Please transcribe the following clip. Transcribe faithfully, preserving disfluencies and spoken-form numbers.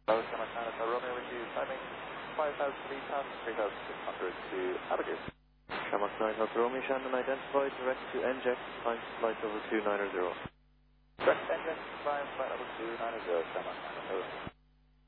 Hello, Shamrock nine Alpha Romeo with you, timing five thousand meters, three thousand six hundred to Abacus. Shamrock nine Alpha Romeo, Shannon identified, direct to N J, time flight over two nine zero. Direct engine, climb flight over two nine zero, Shamrock nine Alpha Romeo.